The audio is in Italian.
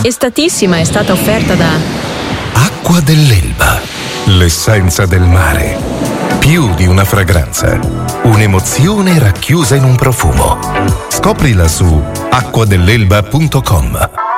Estatissima è stata offerta da Acqua dell'Elba, l'essenza del mare. Più di una fragranza, un'emozione racchiusa in un profumo. Scoprila su acquadelelba.com.